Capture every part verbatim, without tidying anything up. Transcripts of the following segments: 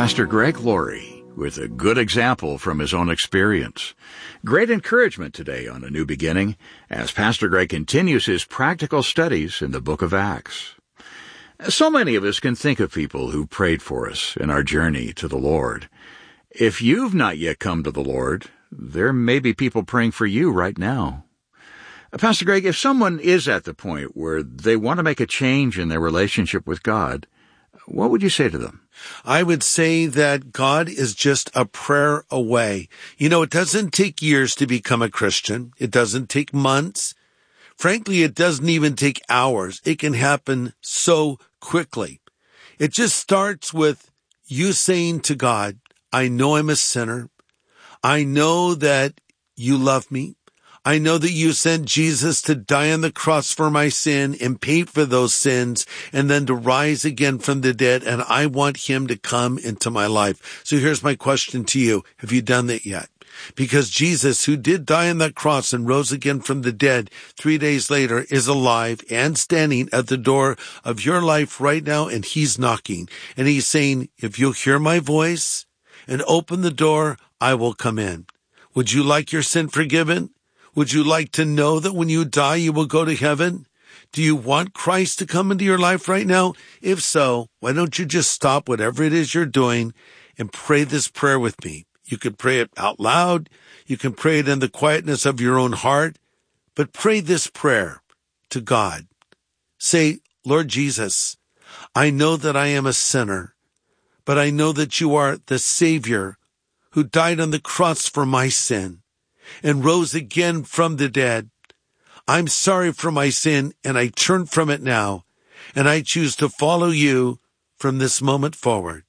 Pastor Greg Laurie with a good example from his own experience. Great encouragement today on A New Beginning as Pastor Greg continues his practical studies in the book of Acts. So many of us can think of people who prayed for us in our journey to the Lord. If you've not yet come to the Lord, there may be people praying for you right now. Pastor Greg, if someone is at the point where they want to make a change in their relationship with God, what would you say to them? I would say that God is just a prayer away. You know, it doesn't take years to become a Christian. It doesn't take months. Frankly, it doesn't even take hours. It can happen so quickly. It just starts with you saying to God, I know I'm a sinner. I know that you love me. I know that you sent Jesus to die on the cross for my sin and pay for those sins and then to rise again from the dead. And I want him to come into my life. So here's my question to you. Have you done that yet? Because Jesus, who did die on that cross and rose again from the dead three days later, is alive and standing at the door of your life right now. And he's knocking and he's saying, if you'll hear my voice and open the door, I will come in. Would you like your sin forgiven? Would you like to know that when you die, you will go to heaven? Do you want Christ to come into your life right now? If so, why don't you just stop whatever it is you're doing and pray this prayer with me? You could pray it out loud. You can pray it in the quietness of your own heart. But pray this prayer to God. Say, Lord Jesus, I know that I am a sinner, but I know that you are the Savior who died on the cross for my sin and rose again from the dead. I'm sorry for my sin, and I turn from it now, and I choose to follow you from this moment forward.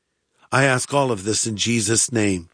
I ask all of this in Jesus' name.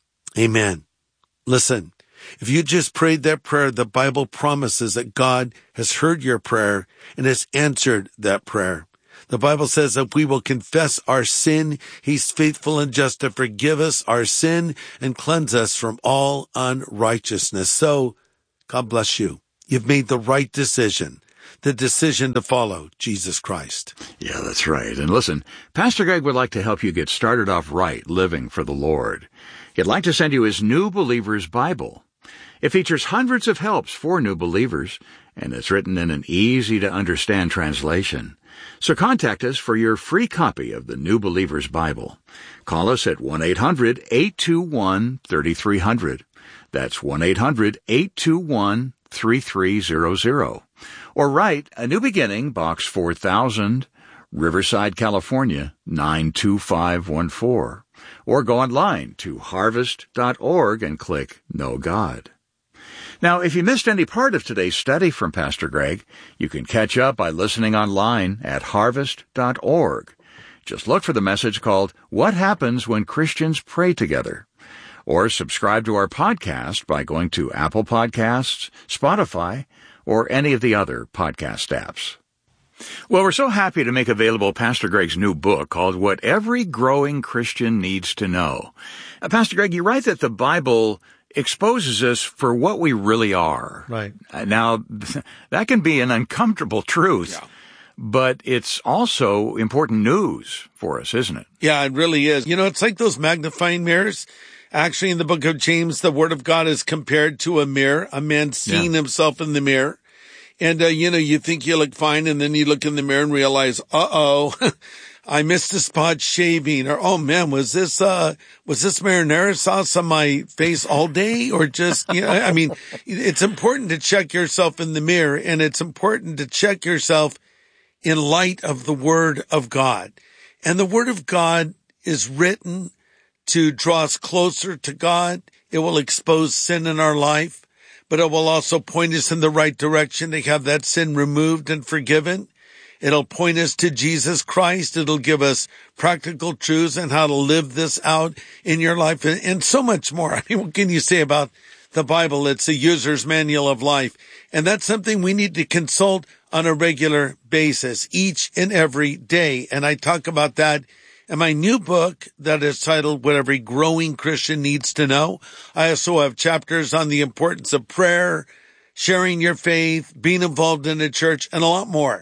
Amen. Listen, if you just prayed that prayer, the Bible promises that God has heard your prayer and has answered that prayer. The Bible says that we will confess our sin. He's faithful and just to forgive us our sin and cleanse us from all unrighteousness. So, God bless you. You've made the right decision, the decision to follow Jesus Christ. Yeah, that's right. And listen, Pastor Greg would like to help you get started off right living for the Lord. He'd like to send you his New Believer's Bible. It features hundreds of helps for new believers, and it's written in an easy-to-understand translation. So contact us for your free copy of the New Believer's Bible. Call us at one eight hundred eight two one three three zero zero. That's one eight hundred eight two one three three zero zero. Or write A New Beginning, Box four thousand, Riverside, California, nine two five one four. Or go online to harvest dot org and click Know God. Now, if you missed any part of today's study from Pastor Greg, you can catch up by listening online at harvest dot org. Just look for the message called What Happens When Christians Pray Together. Or subscribe to our podcast by going to Apple Podcasts, Spotify, or any of the other podcast apps. Well, we're so happy to make available Pastor Greg's new book called What Every Growing Christian Needs to Know. Uh, Pastor Greg, you write that the Bible exposes us for what we really are. Right. Uh, now, that can be an uncomfortable truth, yeah. but it's also important news for us, isn't it? Yeah, it really is. You know, it's like those magnifying mirrors. Actually, in the book of James, the Word of God is compared to a mirror, a man seeing yeah. himself in the mirror. And, uh, you know, you think you look fine, and then you look in the mirror and realize, uh-oh, I missed a spot shaving, or, oh man, was this, uh, was this marinara sauce on my face all day? Or just, you know, I mean, it's important to check yourself in the mirror, and it's important to check yourself in light of the Word of God. And the Word of God is written to draw us closer to God. It will expose sin in our life, but it will also point us in the right direction to have that sin removed and forgiven. It'll point us to Jesus Christ. It'll give us practical truths on how to live this out in your life and, and so much more. I mean, what can you say about the Bible? It's a user's manual of life. And that's something we need to consult on a regular basis each and every day. And I talk about that in my new book that is titled What Every Growing Christian Needs to Know. I also have chapters on the importance of prayer, sharing your faith, being involved in a church, and a lot more.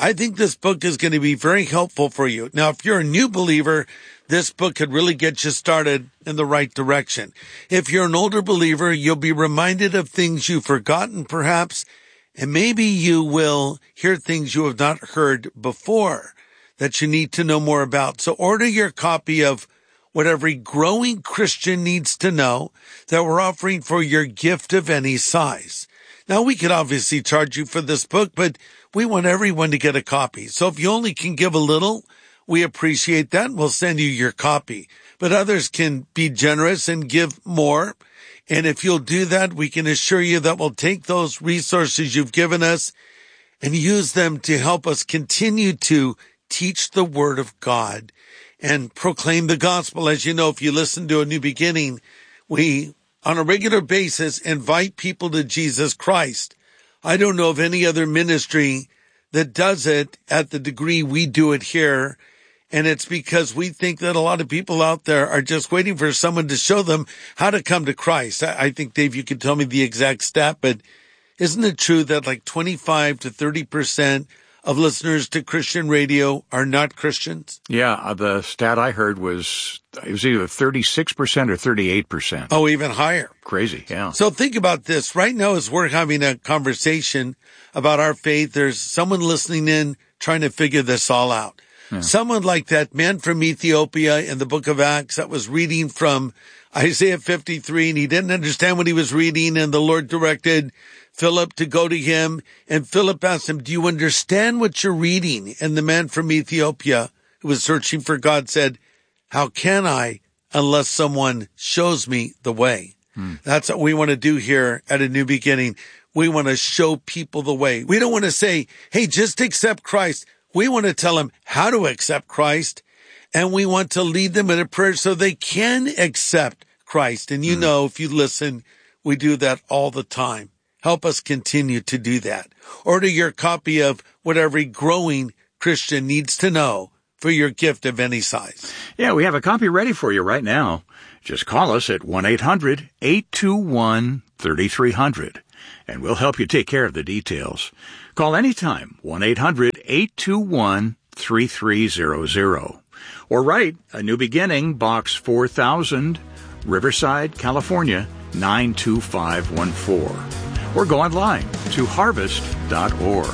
I think this book is going to be very helpful for you. Now, if you're a new believer, this book could really get you started in the right direction. If you're an older believer, you'll be reminded of things you've forgotten, perhaps, and maybe you will hear things you have not heard before that you need to know more about. So order your copy of What Every Growing Christian Needs to Know that we're offering for your gift of any size. Now, we could obviously charge you for this book, but we want everyone to get a copy. So if you only can give a little, we appreciate that, and we'll send you your copy. But others can be generous and give more. And if you'll do that, we can assure you that we'll take those resources you've given us and use them to help us continue to teach the Word of God and proclaim the gospel. As you know, if you listen to A New Beginning, we, on a regular basis, invite people to Jesus Christ. I don't know of any other ministry that does it at the degree we do it here. And it's because we think that a lot of people out there are just waiting for someone to show them how to come to Christ. I, I think, Dave, you could tell me the exact stat, but isn't it true that like twenty-five to thirty percent of listeners to Christian radio are not Christians? Yeah, the stat I heard was it was either thirty-six percent or thirty-eight percent. Oh, even higher. Crazy, yeah. So think about this. Right now, as we're having a conversation about our faith, there's someone listening in trying to figure this all out. Yeah. Someone like that man from Ethiopia in the book of Acts that was reading from Isaiah fifty-three, and he didn't understand what he was reading, and the Lord directed Philip to go to him, and Philip asked him, do you understand what you're reading? And the man from Ethiopia who was searching for God said, how can I unless someone shows me the way? Hmm. That's what we want to do here at A New Beginning. We want to show people the way. We don't want to say, hey, just accept Christ. We want to tell them how to accept Christ, and we want to lead them in a prayer so they can accept Christ. And you hmm. know, if you listen, we do that all the time. Help us continue to do that. Order your copy of What Every Growing Christian Needs to Know for your gift of any size. Yeah, we have a copy ready for you right now. Just call us at one eight hundred eight two one three three zero zero, and we'll help you take care of the details. Call anytime, one eight hundred eight two one three three zero zero. Or write A New Beginning, Box four thousand, Riverside, California, nine two five one four. Or go online to harvest dot org.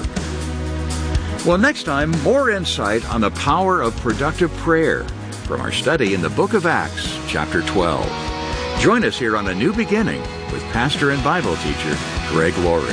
Well, next time, more insight on the power of productive prayer from our study in the book of Acts, chapter twelve. Join us here on A New Beginning with pastor and Bible teacher Greg Laurie.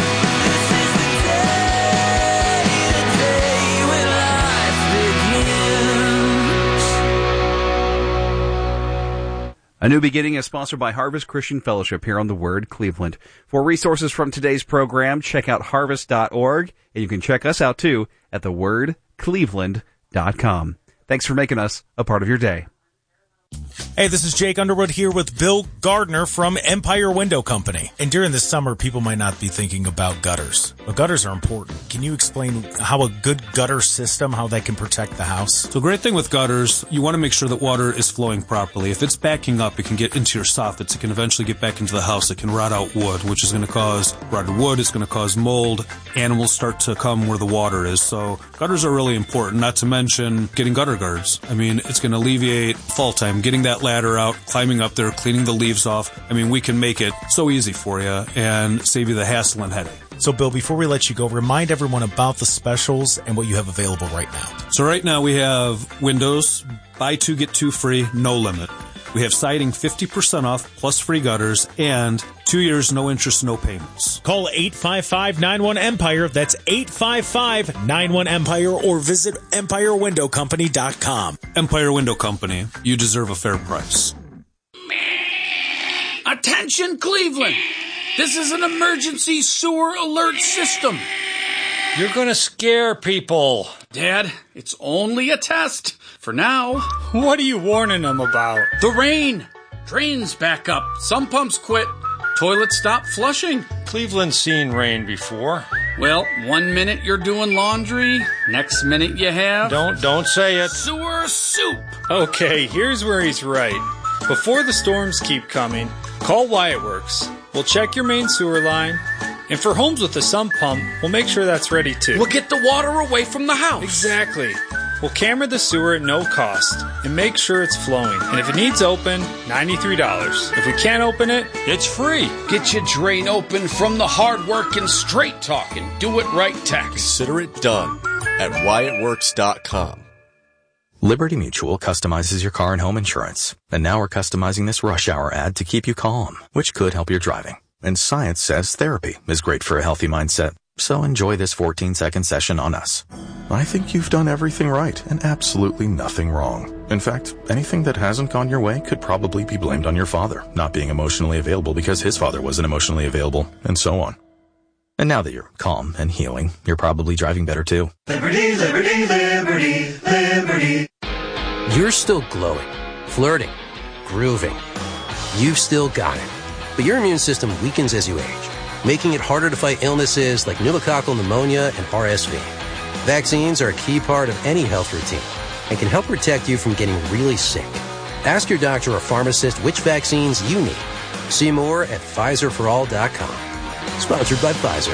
A New Beginning is sponsored by Harvest Christian Fellowship here on The Word Cleveland. For resources from today's program, check out harvest dot org, and you can check us out, too, at the word cleveland dot com. Thanks for making us a part of your day. Hey, this is Jake Underwood here with Bill Gardner from Empire Window Company. And during the summer, people might not be thinking about gutters, but gutters are important. Can you explain how a good gutter system, how that can protect the house? So, great thing with gutters, you want to make sure that water is flowing properly. If it's backing up, it can get into your soffits. It can eventually get back into the house. It can rot out wood, which is going to cause rotted wood. It's going to cause mold. Animals start to come where the water is. So, gutters are really important, not to mention getting gutter guards. I mean, it's going to alleviate fall time, getting that ladder out, climbing up there, cleaning the leaves off. I mean, we can make it so easy for you and save you the hassle and headache. So, Bill, before we let you go, remind everyone about the specials and what you have available right now. So right now we have windows, buy two, get two free, no limit. We have siding fifty percent off, plus free gutters, and two years, no interest, no payments. Call eight five five, nine one, EMPIRE. That's eight five five, nine one, EMPIRE, or visit empire window company dot com. Empire Window Company. You deserve a fair price. Attention, Cleveland! This is an emergency sewer alert system. You're gonna scare people. Dad, it's only a test. For now. What are you warning them about? The rain. Drains back up. Some pumps quit. Toilets stop flushing. Cleveland's seen rain before. Well, one minute you're doing laundry, next minute you have... Don't, don't say it. Sewer soup. Okay, here's where he's right. Before the storms keep coming, call Wyatt Works. We'll check your main sewer line, And for homes with a sump pump, we'll make sure that's ready too. We'll get the water away from the house. Exactly. We'll camera the sewer at no cost and make sure it's flowing. And if it needs open, ninety-three dollars. If we can't open it, it's free. Get your drain open from the hard-working, straight-talking, do-it-right tax. Consider it done at wyatt works dot com. Liberty Mutual customizes your car and home insurance. And now we're customizing this rush hour ad to keep you calm, which could help your driving. And science says therapy is great for a healthy mindset. So enjoy this fourteen-second session on us. I think you've done everything right and absolutely nothing wrong. In fact, anything that hasn't gone your way could probably be blamed on your father not being emotionally available because his father wasn't emotionally available, and so on. And now that you're calm and healing, you're probably driving better too. Liberty, liberty, liberty, liberty. You're still glowing, flirting, grooving. You've still got it. But your immune system weakens as you age, making it harder to fight illnesses like pneumococcal pneumonia and R S V. Vaccines are a key part of any health routine and can help protect you from getting really sick. Ask your doctor or pharmacist which vaccines you need. See more at Pfizer for all dot com. Sponsored by Pfizer.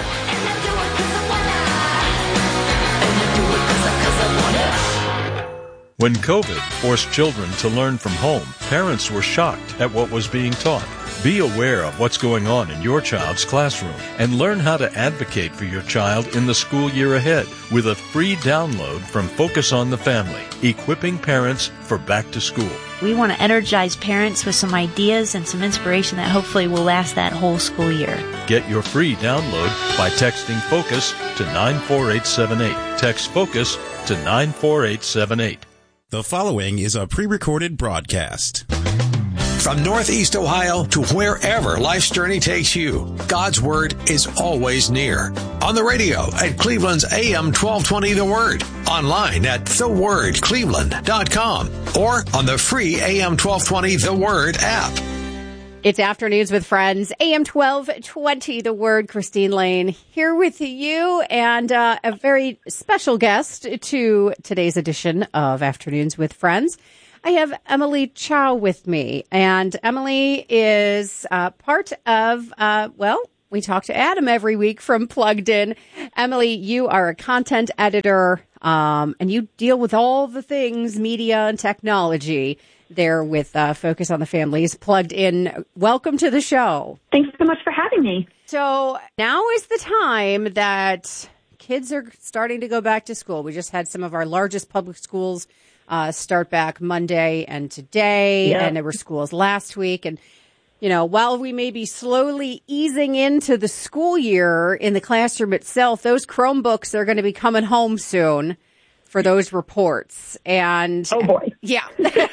When COVID forced children to learn from home, parents were shocked at what was being taught. Be aware of what's going on in your child's classroom and learn how to advocate for your child in the school year ahead with a free download from Focus on the Family, equipping parents for back to school. We want to energize parents with some ideas and some inspiration that hopefully will last that whole school year. Get your free download by texting FOCUS to nine four eight seven eight. Text FOCUS to nine four eight seven eight. The following is a pre-recorded broadcast. From Northeast Ohio to wherever life's journey takes you, God's Word is always near. On the radio at Cleveland's A M twelve twenty The Word, online at the word cleveland dot com, or on the free A M twelve twenty The Word app. It's Afternoons with Friends, A M twelve twenty The Word. Christine Lane here with you, and uh, a very special guest to today's edition of Afternoons with Friends. I have Emily Chow with me, and Emily is uh, part of, uh, well, we talk to Adam every week from Plugged In. Emily, you are a content editor, um, and you deal with all the things media and technology there with uh, Focus on the Family's Plugged In. Welcome to the show. Thanks so much for having me. So now is the time that kids are starting to go back to school. We just had some of our largest public schools Uh, start back Monday and today, yep. And there were schools last week. And, you know, while we may be slowly easing into the school year in the classroom itself, those Chromebooks are going to be coming home soon for those reports. And oh, boy. Yeah.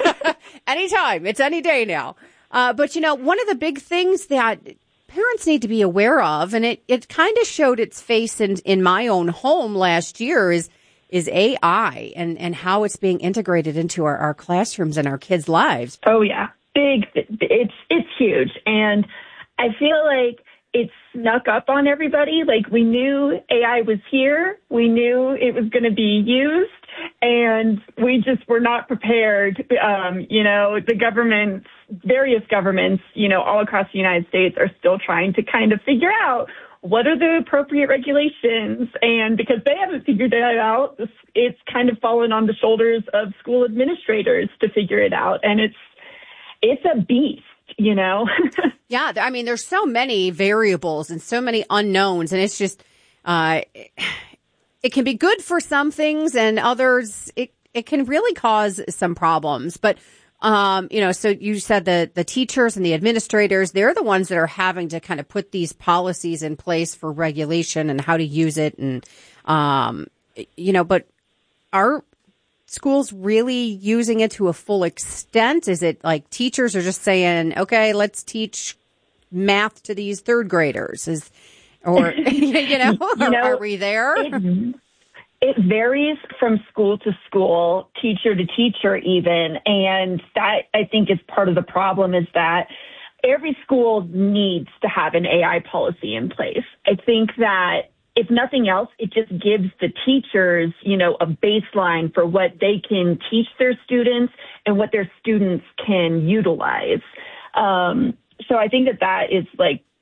Anytime. It's any day now. Uh, but, you know, one of the big things that parents need to be aware of, and it, it kind of showed its face in, in my own home last year, is is A I and, and how it's being integrated into our, our classrooms and our kids' lives. Oh, yeah. Big. It's it's huge. And I feel like it snuck up on everybody. Like, we knew A I was here. We knew it was going to be used. And we just were not prepared. Um, you know, the governments, various governments, you know, all across the United States are still trying to kind of figure out what are the appropriate regulations? And because they haven't figured that out, it's kind of fallen on the shoulders of school administrators to figure it out. And it's it's a beast, you know? Yeah, I mean, there's so many variables and so many unknowns, and it's just, uh, it can be good for some things, and others, it, it can really cause some problems. But Um, you know, so you said the, the teachers and the administrators, they're the ones that are having to kind of put these policies in place for regulation and how to use it. And, um, you know, but are schools really using it to a full extent? Is it like teachers are just saying, okay, let's teach math to these third graders? Is, or, you know, you know, are we there? It, It varies from school to school, teacher to teacher even, and that, I think, is part of the problem, is that every school needs to have an A I policy in place. I think that, if nothing else, it just gives the teachers, you know, a baseline for what they can teach their students and what their students can utilize. Um, so I think that that is, like,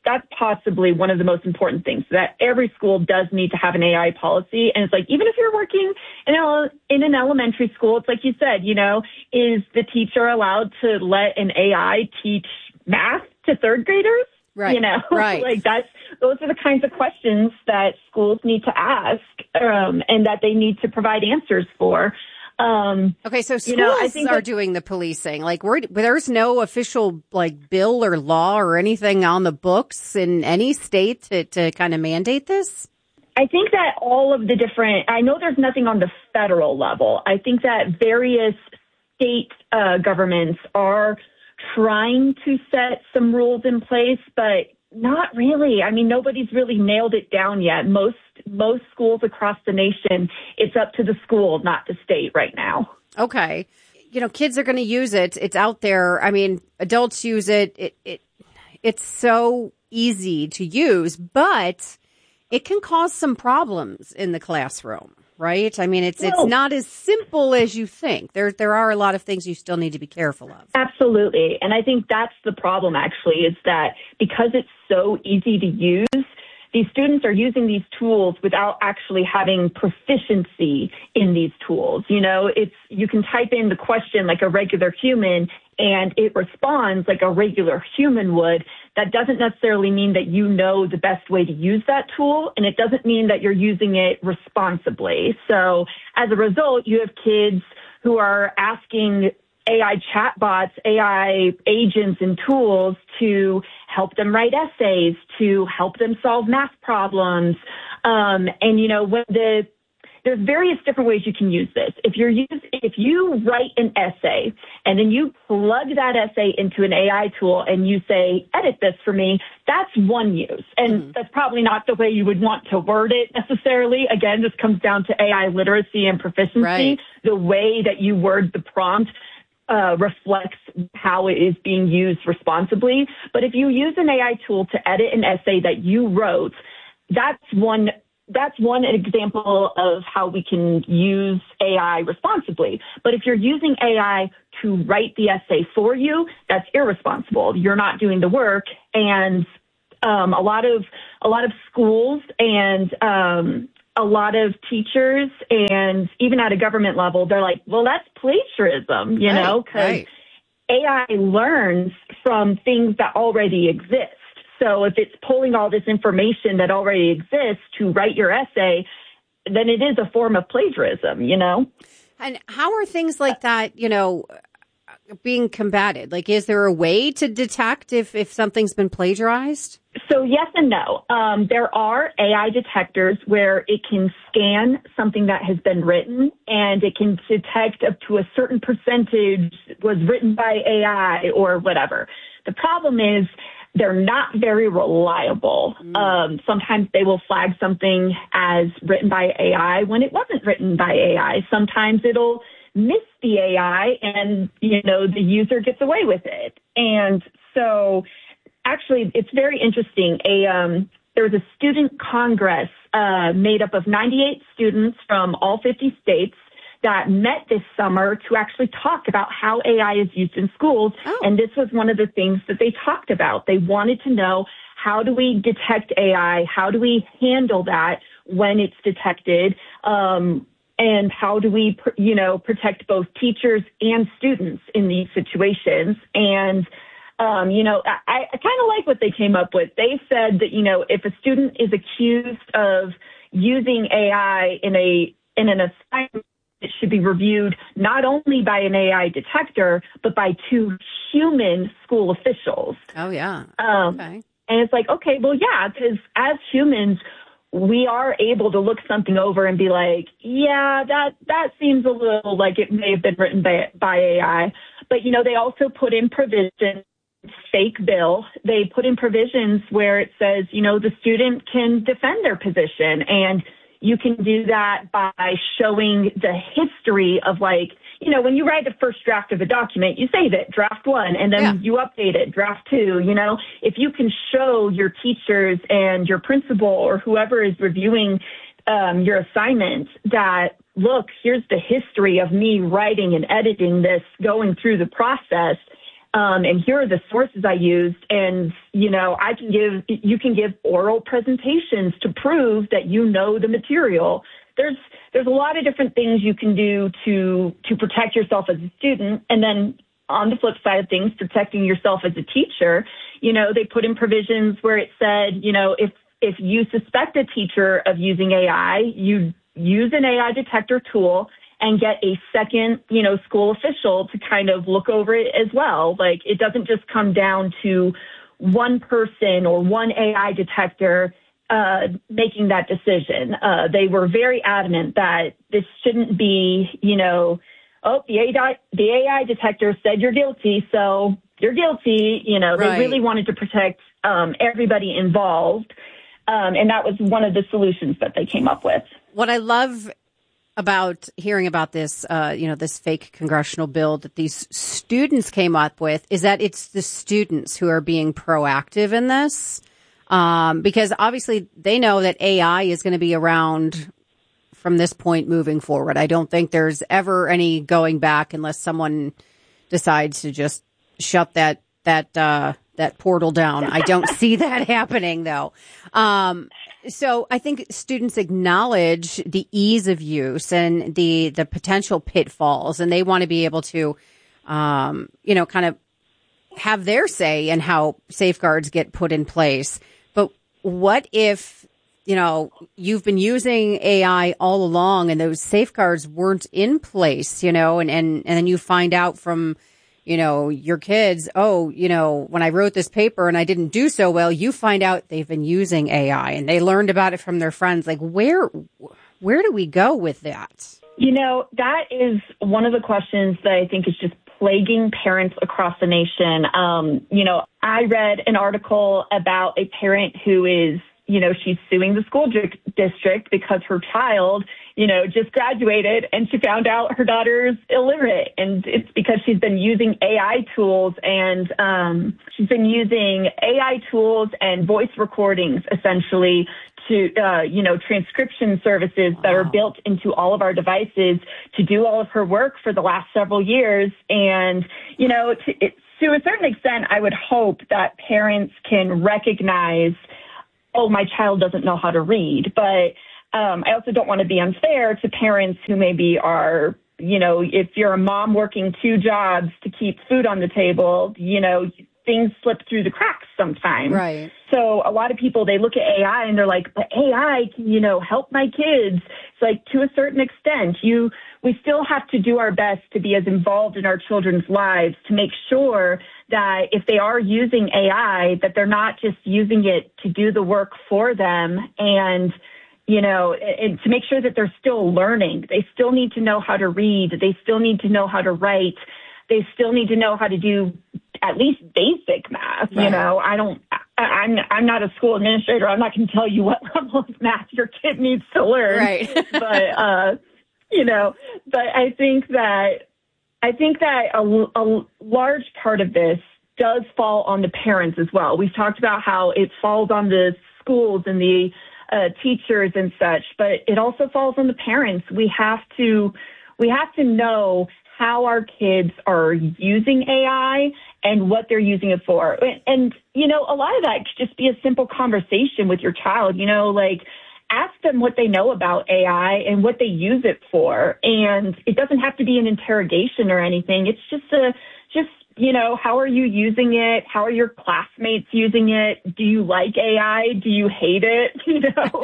that's possibly one of the most important things, that every school does need to have an A I policy. And it's like, even if you're working in, a, in an elementary school, it's like you said, you know, is the teacher allowed to let an A I teach math to third graders? Right. You know, right. like that's, those are the kinds of questions that schools need to ask, um, and that they need to provide answers for. Um, okay, so schools you know, I think are that, doing the policing. Like, we're, there's no official like bill or law or anything on the books in any state to, to kind of mandate this. I think that all of the different, I know there's nothing on the federal level. I think that various state uh, governments are trying to set some rules in place, but not really. I mean, nobody's really nailed it down yet. Most most schools across the nation, it's up to the school, not the state right now. Okay. You know, kids are going to use it. It's out there. I mean, adults use it. It, it. It's so easy to use, but it can cause some problems in the classroom, right? I mean, it's, well, it's not as simple as you think. There, there are a lot of things you still need to be careful of. Absolutely. And I think that's the problem, actually, is that because it's so easy to use, these students are using these tools without actually having proficiency in these tools. You know, it's, you can type in the question like a regular human and it responds like a regular human would. That doesn't necessarily mean that you know the best way to use that tool, and it doesn't mean that you're using it responsibly. So as a result, you have kids who are asking A I chatbots, A I agents and tools to help them write essays, to help them solve math problems. Um, and, you know, when the, there's various different ways you can use this. If you're use, if you write an essay and then you plug that essay into an A I tool and you say, edit this for me, that's one use. And mm-hmm. that's probably not the way you would want to word it necessarily. Again, this comes down to A I literacy and proficiency. Right. The way that you word the prompt Uh, reflects how it is being used responsibly. But if you use an A I tool to edit an essay that you wrote, that's one that's one example of how we can use A I responsibly. But if you're using A I to write the essay for you, that's irresponsible. You're not doing the work. And um, a lot of a lot of schools and um, a lot of teachers and even at a government level, they're like, well, that's plagiarism, you right, know, because right. A I learns from things that already exist. So if it's pulling all this information that already exists to write your essay, then it is a form of plagiarism, you know? And how are things like that, you know, being combated? Like, is there a way to detect if, if something's been plagiarized? So yes and no. Um, there are A I detectors where it can scan something that has been written and it can detect up to a certain percentage was written by A I or whatever. The problem is they're not very reliable. Mm. Um, sometimes they will flag something as written by A I when it wasn't written by A I. Sometimes it'll miss the A I and, you know, the user gets away with it. And so actually, it's very interesting. A um, there was a student congress uh, made up of ninety-eight students from all fifty states that met this summer to actually talk about how A I is used in schools. Oh. And this was one of the things that they talked about. They wanted to know, how do we detect A I? How do we handle that when it's detected? Um, and how do we, you know, protect both teachers and students in these situations? And Um, you know, I, I kind of like what they came up with. They said that, you know, if a student is accused of using A I in a in an assignment, it should be reviewed not only by an A I detector, but by two human school officials. Oh, yeah. Um, okay. And it's like, okay, well, yeah, because as humans, we are able to look something over and be like, yeah, that, that seems a little like it may have been written by, by A I. But, you know, they also put in provisions. Fake bill, they put in provisions where it says, you know, the student can defend their position, and you can do that by showing the history of, like, you know, when you write the first draft of a document, you save it, draft one, and then yeah. you update it, draft two, you know. If you can show your teachers and your principal or whoever is reviewing um, your assignment that, look, here's the history of me writing and editing this, going through the process, Um, and here are the sources I used. And, you know, I can give, you can give oral presentations to prove that you know the material. There's, there's a lot of different things you can do to, to protect yourself as a student. And then on the flip side of things, protecting yourself as a teacher, you know, they put in provisions where it said, you know, if, if you suspect a teacher of using A I, you use an A I detector tool and get a second, you know, school official to kind of look over it as well. Like, it doesn't just come down to one person or one A I detector uh, making that decision. Uh, they were very adamant that this shouldn't be, you know, oh, the A I, the A I detector said you're guilty, so you're guilty. You know, Right. They really wanted to protect um, everybody involved. Um, and that was one of the solutions that they came up with. What I love about hearing about this, uh, you know, this fake congressional bill that these students came up with is that it's the students who are being proactive in this. Um, because obviously they know that A I is going to be around from this point moving forward. I don't think there's ever any going back unless someone decides to just shut that, that, uh, that portal down. I don't see that happening though. Um, So I think students acknowledge the ease of use and the, the potential pitfalls, and they want to be able to, um, you know, kind of have their say in how safeguards get put in place. But what if, you know, you've been using A I all along and those safeguards weren't in place, you know, and, and, and then you find out from, you know, your kids, oh, you know, when I wrote this paper and I didn't do so well, you find out they've been using A I and they learned about it from their friends. Like, where, where do we go with that? You know, that is one of the questions that I think is just plaguing parents across the nation. Um, you know, I read an article about a parent who is, you know, she's suing the school di- district because her child, you know, just graduated and she found out her daughter's illiterate. And it's because she's been using A I tools and um, she's been using A I tools and voice recordings essentially to, uh, you know, transcription services that are built into all of our devices to do all of her work for the last several years. And, you know, to, it, to a certain extent, I would hope that parents can recognize, oh, my child doesn't know how to read. But um, I also don't want to be unfair to parents who maybe are, you know, if you're a mom working two jobs to keep food on the table, you know, things slip through the cracks sometimes. Right. So a lot of people, they look at A I and they're like, but A I can, you know, help my kids. It's like, to a certain extent, you, we still have to do our best to be as involved in our children's lives to make sure that if they are using A I, that they're not just using it to do the work for them and, you know, and to make sure that they're still learning. They still need to know how to read. They still need to know how to write. They still need to know how to do at least basic math. Right. You know, I don't, I, I'm, I'm not a school administrator. I'm not going to tell you what level of math your kid needs to learn. Right. but, uh, you know, but I think that, I think that a, a large part of this does fall on the parents as well. We've talked about how it falls on the schools and the uh, teachers and such, but it also falls on the parents. We have to, we have to know how our kids are using A I and what they're using it for. And, and, you know, a lot of that could just be a simple conversation with your child, you know, like ask them what they know about A I and what they use it for. And it doesn't have to be an interrogation or anything. It's just a, just, you know, how are you using it? How are your classmates using it? Do you like A I? Do you hate it? You know,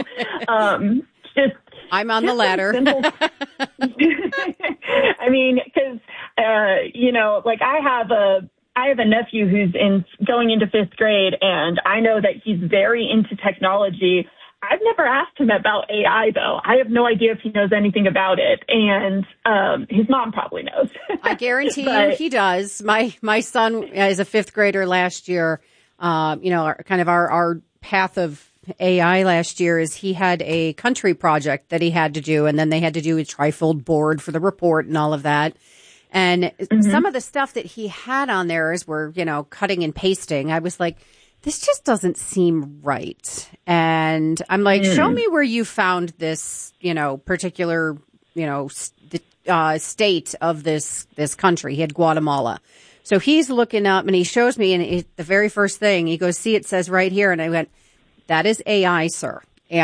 um, just, I'm on the ladder. I mean, because, uh, you know, like I have a, I have a nephew who's in going into fifth grade, and I know that he's very into technology. I've never asked him about A I, though. I have no idea if he knows anything about it, and um, his mom probably knows. I guarantee but, you he does. My my son is a fifth grader last year. Um, you know, our, kind of our, our path of A I last year is he had a country project that he had to do, and then they had to do a trifold board for the report and all of that. And mm-hmm. some of the stuff that he had on there is were, you know, cutting and pasting. I was like, this just doesn't seem right. And I'm like, mm. show me where you found this, you know, particular, you know, st- uh, state of this, this country. He had Guatemala. So he's looking up and he shows me, and he, the very first thing he goes, see, it says right here. And I went, that is A I, sir.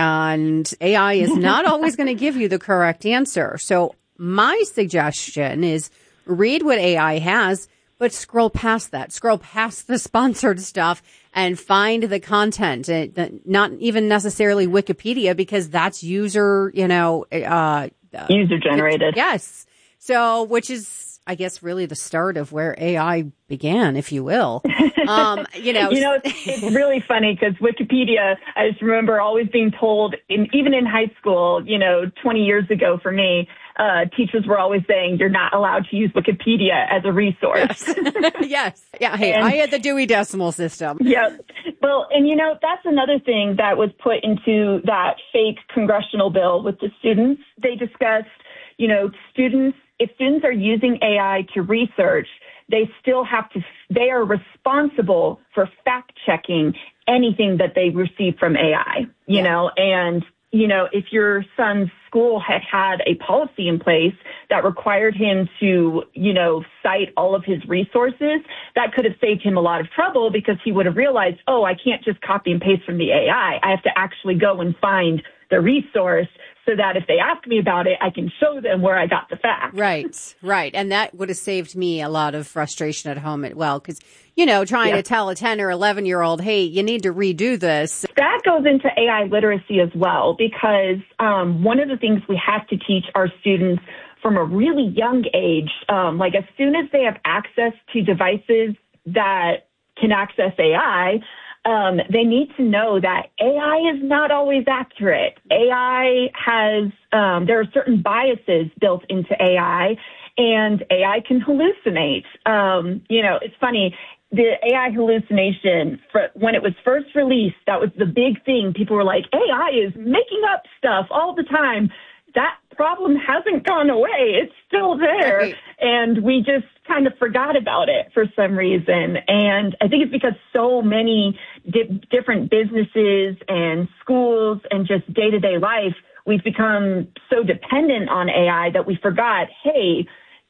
And A I is not always going to give you the correct answer. So my suggestion is read what A I has, but scroll past that. Scroll past the sponsored stuff and find the content. And not even necessarily Wikipedia, because that's user, you know, uh, user generated. Yes. So, which is, I guess, really the start of where A I began, if you will. Um, you know, you know, it's, it's really funny because Wikipedia, I just remember always being told, in, even in high school, you know, twenty years ago for me, uh, teachers were always saying you're not allowed to use Wikipedia as a resource. Yes. Yes. Yeah. Hey, and, I had the Dewey Decimal System. Yeah. Well, and you know, that's another thing that was put into that fake congressional bill with the students. They discussed, you know, students, if students are using A I to research, they still have to, they are responsible for fact checking anything that they receive from A I, you yeah. know, and, you know, if your son's school had had a policy in place that required him to, you know, cite all of his resources, that could have saved him a lot of trouble because he would have realized, oh, I can't just copy and paste from the A I. I have to actually go and find the resource so that if they ask me about it, I can show them where I got the facts. Right, right. And that would have saved me a lot of frustration at home as well. Because, you know, trying yeah. to tell a ten or eleven year old, hey, you need to redo this. That goes into A I literacy as well, because um, one of the things we have to teach our students from a really young age, um, like as soon as they have access to devices that can access A I, Um, they need to know that A I is not always accurate. A I has, um, there are certain biases built into A I, and A I can hallucinate. Um, you know, it's funny, the A I hallucination, for, when it was first released, that was the big thing. People were like, A I is making up stuff all the time. That problem hasn't gone away. It's still there. Right. And we just kind of forgot about it for some reason. And I think it's because so many di- different businesses and schools and just day-to-day life, we've become so dependent on A I that we forgot, hey,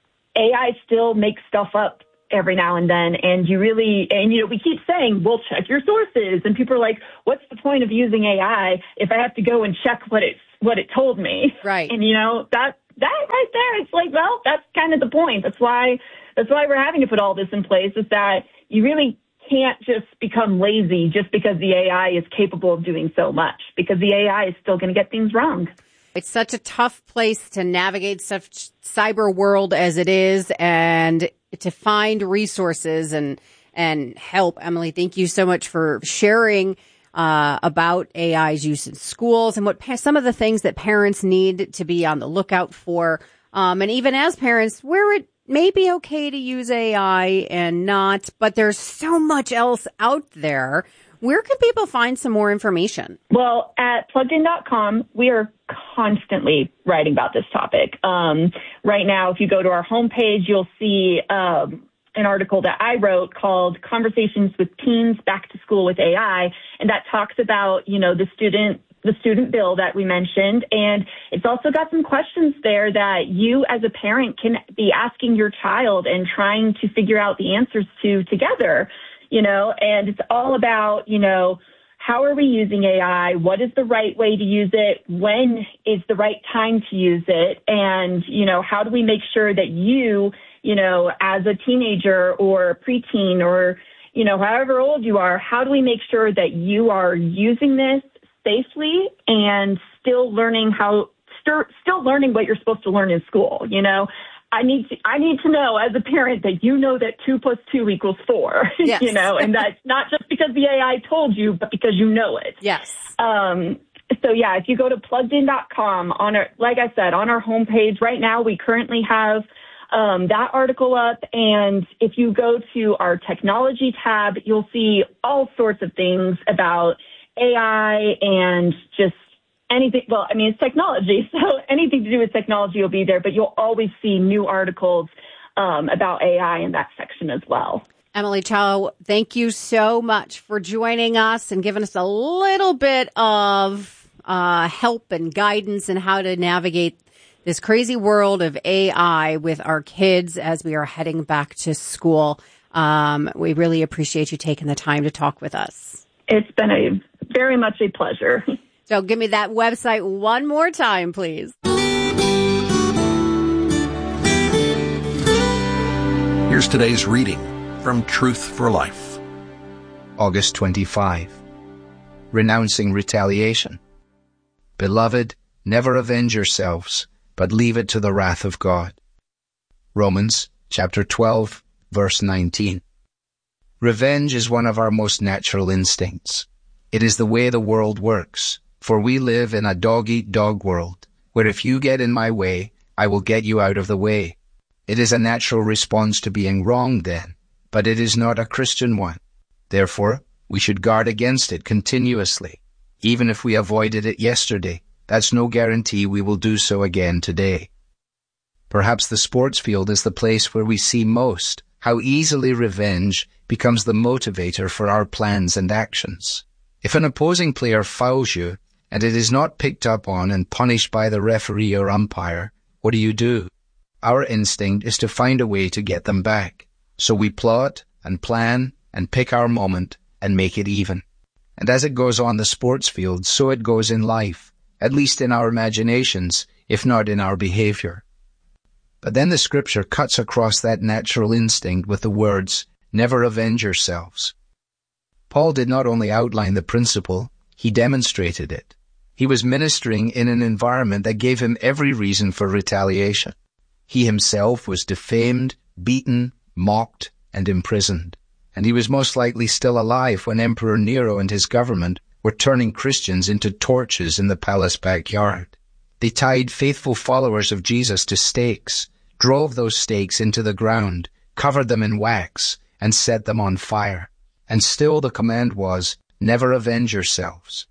A I still makes stuff up every now and then. And you really, and you know, we keep saying, well, check your sources. And people are like, what's the point of using A I if I have to go and check what it's, what it told me? Right. And you know, that, that right there, it's like, well, that's kind of the point. That's why, that's why we're having to put all this in place, is that you really can't just become lazy just because the A I is capable of doing so much, because the A I is still going to get things wrong. It's such a tough place to navigate such cyber world as it is, and to find resources and and help. Emily, thank you so much for sharing uh, about A I's use in schools and what pa- some of the things that parents need to be on the lookout for. Um, and even as parents, where it may be okay to use A I and not, but there's so much else out there. Where can people find some more information? Well, at plugged in dot com, we are constantly writing about this topic. Um, right now, if you go to our homepage, you'll see um, an article that I wrote called Conversations with Teens Back to School with A I, and that talks about, you know, the student the student bill that we mentioned. And it's also got some questions there that you as a parent can be asking your child and trying to figure out the answers to together. You know, and it's all about, you know, how are we using A I? What is the right way to use it? When is the right time to use it? And, you know, how do we make sure that you, you know, as a teenager or preteen or, you know, however old you are, how do we make sure that you are using this safely and still learning how, st- still learning what you're supposed to learn in school, you know? I need to, I need to know as a parent that you know that two plus two equals four, yes. you know, and that's not just because the A I told you, but because you know it. Yes. Um, so yeah, if you go to plugged in dot com on our, like I said, on our homepage right now, we currently have, um, that article up. And if you go to our technology tab, you'll see all sorts of things about A I and just anything. Well, I mean, it's technology, so anything to do with technology will be there, but you'll always see new articles um, about A I in that section as well. Emily Chow, thank you so much for joining us and giving us a little bit of uh, help and guidance in how to navigate this crazy world of A I with our kids as we are heading back to school. Um, we really appreciate you taking the time to talk with us. It's been a very much a pleasure. So give me that website one more time, please. Here's today's reading from Truth for Life. August twenty-fifth. Renouncing retaliation. Beloved, never avenge yourselves, but leave it to the wrath of God. Romans chapter twelve, verse nineteen. Revenge is one of our most natural instincts. It is the way the world works, for we live in a dog-eat-dog world, where if you get in my way, I will get you out of the way. It is a natural response to being wronged then, but it is not a Christian one. Therefore, we should guard against it continuously. Even if we avoided it yesterday, that's no guarantee we will do so again today. Perhaps the sports field is the place where we see most how easily revenge becomes the motivator for our plans and actions. If an opposing player fouls you, and it is not picked up on and punished by the referee or umpire, what do you do? Our instinct is to find a way to get them back. So we plot and plan and pick our moment and make it even. And as it goes on the sports field, so it goes in life, at least in our imaginations, if not in our behavior. But then the scripture cuts across that natural instinct with the words, never avenge yourselves. Paul did not only outline the principle, he demonstrated it. He was ministering in an environment that gave him every reason for retaliation. He himself was defamed, beaten, mocked, and imprisoned. And he was most likely still alive when Emperor Nero and his government were turning Christians into torches in the palace backyard. They tied faithful followers of Jesus to stakes, drove those stakes into the ground, covered them in wax, and set them on fire. And still the command was, never avenge yourselves.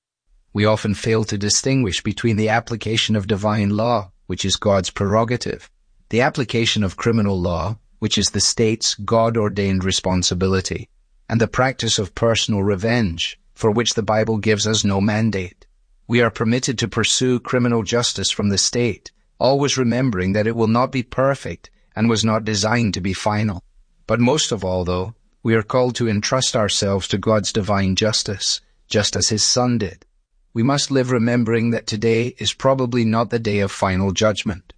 We often fail to distinguish between the application of divine law, which is God's prerogative, the application of criminal law, which is the state's God-ordained responsibility, and the practice of personal revenge, for which the Bible gives us no mandate. We are permitted to pursue criminal justice from the state, always remembering that it will not be perfect and was not designed to be final. But most of all, though, we are called to entrust ourselves to God's divine justice, just as His Son did. We must live remembering that today is probably not the day of final judgment.